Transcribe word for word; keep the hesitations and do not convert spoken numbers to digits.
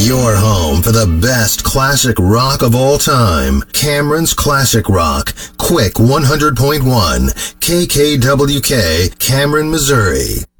Your home for the best classic rock of all time. Cameron's Classic Rock. Quick one hundred point one. K K W K, Cameron, Missouri.